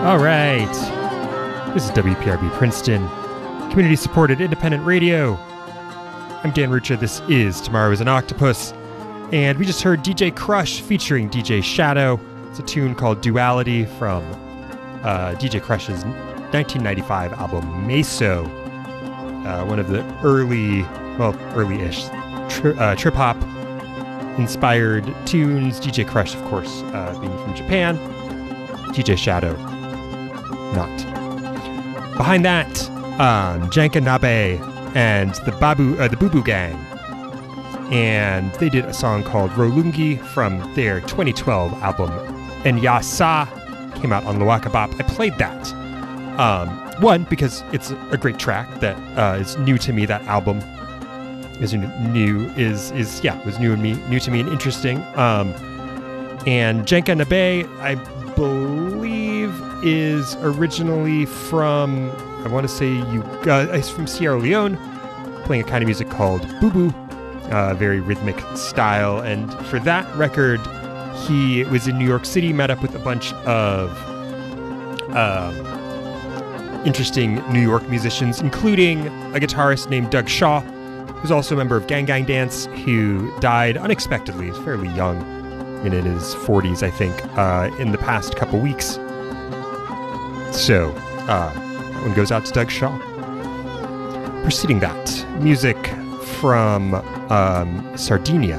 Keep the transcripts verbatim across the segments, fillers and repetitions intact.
All right. This is W P R B Princeton, community-supported independent radio. I'm Dan Rucha. This is Tomorrow is an Octopus. And we just heard D J Crush featuring D J Shadow. It's a tune called Duality from uh, D J Crush's nineteen ninety-five album Meso. Uh, one of the early, well, early-ish tri- uh, trip-hop inspired tunes. D J Crush, of course, uh, being from Japan. D J Shadow, not. Behind that, um, Janka Nabe and the Babu, uh, the Boo Boo Gang, and they did a song called Rolungi from their twenty twelve album Enyasa. Came out on Luakabop. I played that. Um, one, because it's a great track that uh, is new to me. That album is new. Is is yeah, was new and me, new to me and interesting. Um, and Janka Nabe, I believe, is originally from, I want to say, you. Uh, he's from Sierra Leone, playing a kind of music called Boo Boo, uh, very rhythmic style. And for that record, he was in New York City, met up with a bunch of um, interesting New York musicians, including a guitarist named Doug Shaw, who's also a member of Gang Gang Dance, who died unexpectedly. He's fairly young, in his forties, I think, uh, in the past couple weeks. So, uh, that one goes out to Doug Shaw. Preceding that, music from um, Sardinia.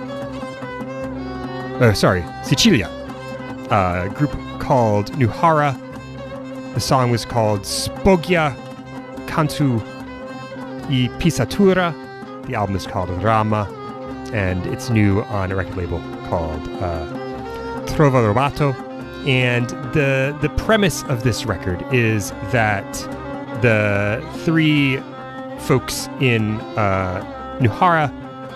Uh, sorry, Sicilia. Uh, a group called Nuhara. The song was called Spoglia Cantu I Pisatura. The album is called Rama, and it's new on a record label called uh, Trova Robato. And the the premise of this record is that the three folks in uh, Nuhara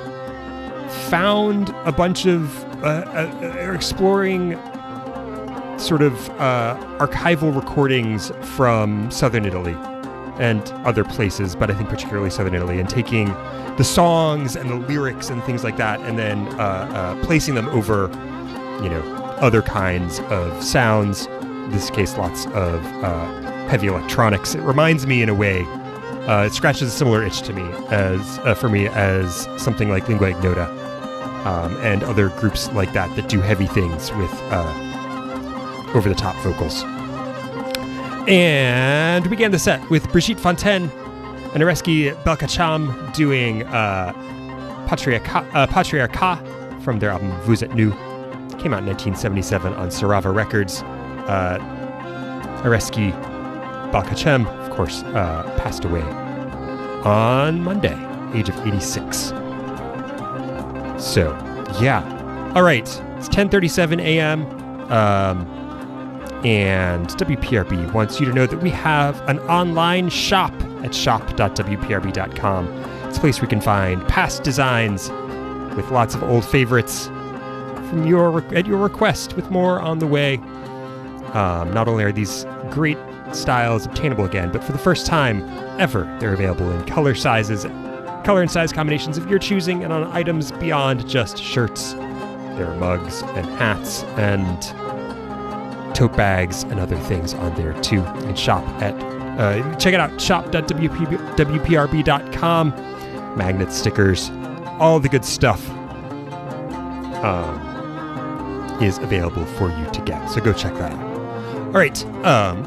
found a bunch of uh, uh, exploring sort of uh, archival recordings from southern Italy and other places, but I think particularly southern Italy, and taking the songs and the lyrics and things like that, and then uh, uh, placing them over, you know, other kinds of sounds. In this case, lots of uh, heavy electronics. It reminds me, in a way, uh, it scratches a similar itch to me as uh, for me as something like Lingua Ignota um, and other groups like that that do heavy things with uh, over-the-top vocals. And we began the set with Brigitte Fontaine and Areski Belkacem doing uh, Patriarca, uh, Patriarca from their album Vous êtes nous. Came out in nineteen seventy-seven on Sarava Records. Uh, Areski Belkacem, of course, uh, passed away on Monday, age of eighty-six. So, yeah. All right, it's ten thirty-seven a.m. Um, and W P R B wants you to know that we have an online shop at shop dot w p r b dot com. It's a place where you can find past designs with lots of old favorites from your at your request, with more on the way. Um, not only are these great styles obtainable again, but for the first time ever, they're available in color sizes, color and size combinations of your choosing, and on items beyond just shirts. There are mugs and hats and tote bags and other things on there too. And shop at uh, check it out, shop dot w p r b dot com. Magnets, stickers, all the good stuff um, is available for you to get. So go check that out. All right. Um,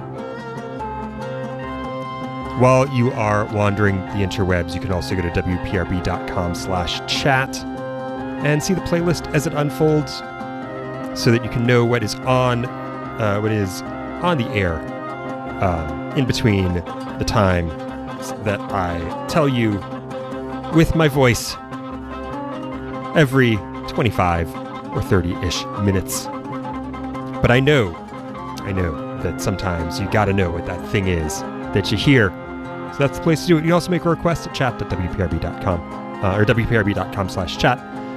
while you are wandering the interwebs, you can also go to w p r b dot com slash chat and see the playlist as it unfolds, so that you can know what is on, uh, what is on the air um, in between the time that I tell you with my voice every twenty-five or thirty-ish minutes. But I know, I know that sometimes you gotta know what that thing is that you hear. So that's the place to do it. You can also make a request at chat dot w p r b dot com uh, or w p r b dot com slash chat.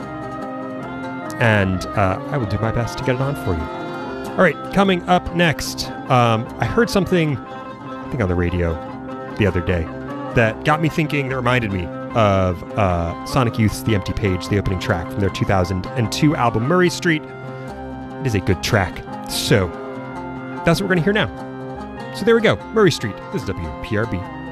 And uh, I will do my best to get it on for you. All right, coming up next, um, I heard something, I think on the radio the other day, that got me thinking, that reminded me of uh, Sonic Youth's The Empty Page, the opening track from their two thousand two album Murray Street. It is a good track. So that's what we're going to hear now. So there we go. Murray Street. This is W P R B.